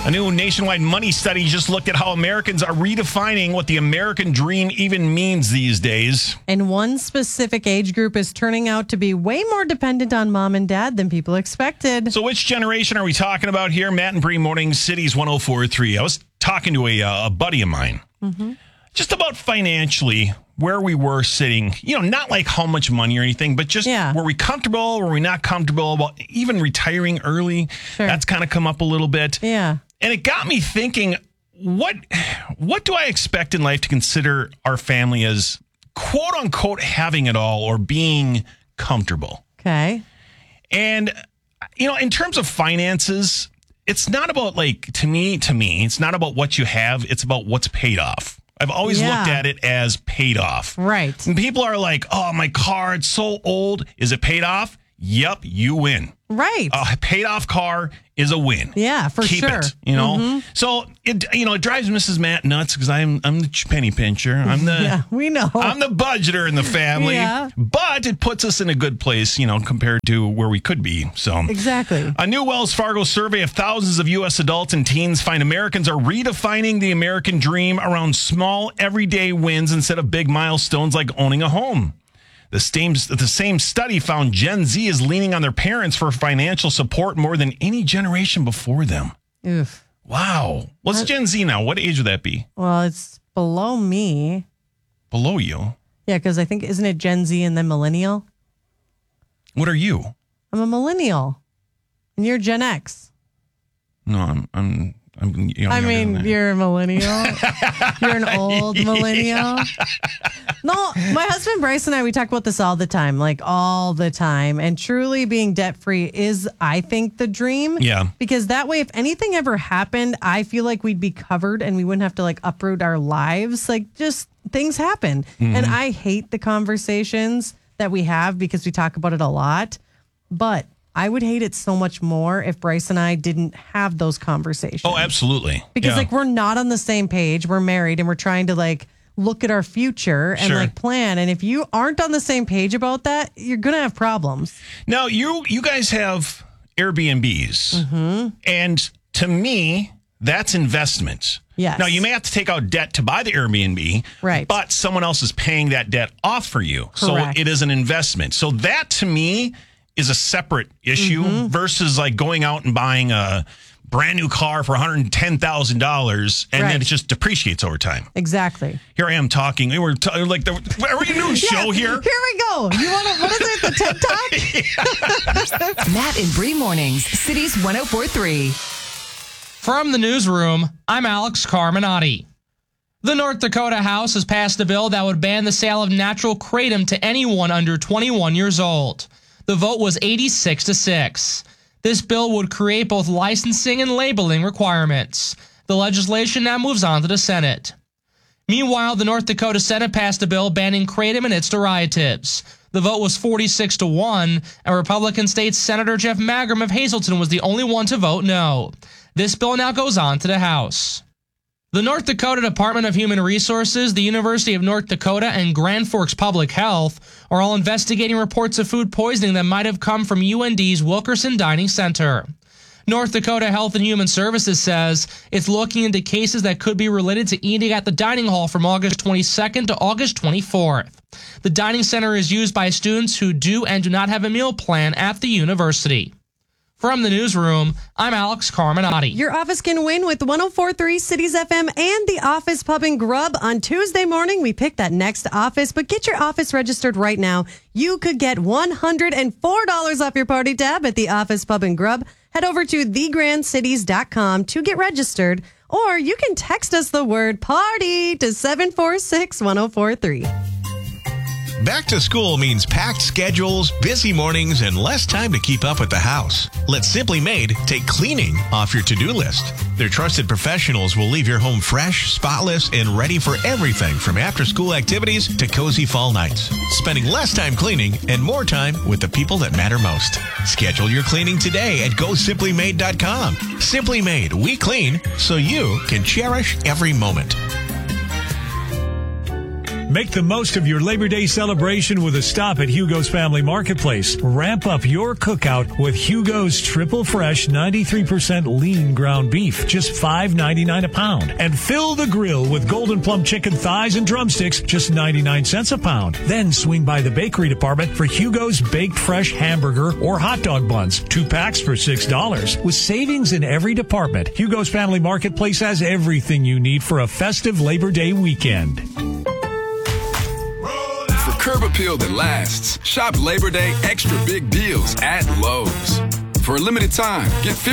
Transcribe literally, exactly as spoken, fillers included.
A new nationwide money study just looked at how Americans are redefining what the American dream even means these days. And one specific age group is turning out to be way more dependent on mom and dad than people expected. So which generation are we talking about here? Matt and Bree Mornings, Cities one oh four point three. I was talking to a, uh, a buddy of mine mm-hmm. just about financially where we were sitting. You know, not like how much money or anything, but just yeah. were we comfortable? Were we not comfortable? Well, even retiring early, sure. that's kind of come up a little bit. Yeah. And it got me thinking, what what do I expect in life to consider our family as quote unquote having it all or being comfortable? Okay. And, you know, in terms of finances, it's not about like, to me, to me, it's not about what you have. It's about what's paid off. I've always yeah. looked at it as paid off. Right. And people are like, oh, my car, it's so old. Is it paid off? Yep, you win. Right. A paid off car is a win. Yeah, for Keep sure. it, you know. Mm-hmm. So it, you know, it drives Missus Matt nuts because I'm I'm the penny pincher. I'm the yeah, we know. I'm the budgeter in the family. Yeah. But it puts us in a good place, you know, compared to where we could be. So exactly. A new Wells Fargo survey of thousands of U S adults and teens find Americans are redefining the American dream around small, everyday wins instead of big milestones like owning a home. The same, the same study found Gen Z is leaning on their parents for financial support more than any generation before them. Oof. Wow. What's that, Gen Z now? What age would that be? Well, it's below me. Below you? Yeah, because I think, isn't it Gen Z and then millennial? What are you? I'm a millennial. And you're Gen X. No, I'm... I'm I'm, you know, I mean, you're a millennial. You're an old millennial. Yeah. No, my husband Bryce and I, we talk about this all the time, like all the time. And truly being debt free is, I think, the dream. Yeah. Because that way, if anything ever happened, I feel like we'd be covered and we wouldn't have to like uproot our lives. Like just things happen. Mm-hmm. And I hate the conversations that we have because we talk about it a lot. But I would hate it so much more if Bryce and I didn't have those conversations. Oh, absolutely. Because yeah. like we're not on the same page. We're married and we're trying to like look at our future and sure. like plan. And if you aren't on the same page about that, you're going to have problems. Now, you you guys have Airbnbs. Mm-hmm. And to me, that's investment. Yes. Now, you may have to take out debt to buy the Airbnb, right? But someone else is paying that debt off for you. Correct. So it is an investment. So that to me is a separate issue mm-hmm. versus like going out and buying a brand new car for one hundred ten thousand dollars and right. then it just depreciates over time. Exactly. Here I am talking. We were t- like, the, are we a new show yeah, here? Here we go. You want to, what is it, the TED Talk? Matt and Bree Mornings, Cities one oh four point three. From the newsroom, I'm Alex Carminati. The North Dakota House has passed a bill that would ban the sale of natural kratom to anyone under twenty-one years old. The vote was eighty-six to six. This bill would create both licensing and labeling requirements. The legislation now moves on to the Senate. Meanwhile, the North Dakota Senate passed a bill banning kratom and its derivatives. The vote was forty-six to one, and Republican State Senator Jeff Mangrum of Hazleton was the only one to vote no. This bill now goes on to the House. The North Dakota Department of Human Resources, the University of North Dakota, and Grand Forks Public Health are all investigating reports of food poisoning that might have come from U N D's Wilkerson Dining Center. North Dakota Health and Human Services says it's looking into cases that could be related to eating at the dining hall from August twenty-second to August twenty-fourth. The dining center is used by students who do and do not have a meal plan at the university. From the newsroom, I'm Alex Carminati. Your office can win with one oh four point three Cities F M and the Office Pub and Grub. On Tuesday morning, we pick that next office, but get your office registered right now. You could get one hundred four dollars off your party tab at the Office Pub and Grub. Head over to the grand cities dot com to get registered, or you can text us the word party to seven four six, one oh four three. Back to school means packed schedules, busy mornings, and less time to keep up with the house. Let Simply Made take cleaning off your to-do list. Their trusted professionals will leave your home fresh, spotless, and ready for everything from after-school activities to cozy fall nights. Spending less time cleaning and more time with the people that matter most. Schedule your cleaning today at go simply made dot com. Simply Made, we clean so you can cherish every moment. Make the most of your Labor Day celebration with a stop at Hugo's Family Marketplace. Ramp up your cookout with Hugo's Triple Fresh ninety-three percent lean ground beef, just five ninety-nine a pound. And fill the grill with Golden Plum chicken thighs and drumsticks, just ninety-nine cents a pound. Then swing by the bakery department for Hugo's Baked Fresh hamburger or hot dog buns, two packs for six dollars. With savings in every department, Hugo's Family Marketplace has everything you need for a festive Labor Day weekend. For curb appeal that lasts, shop Labor Day extra big deals at Lowe's. For a limited time, get fifty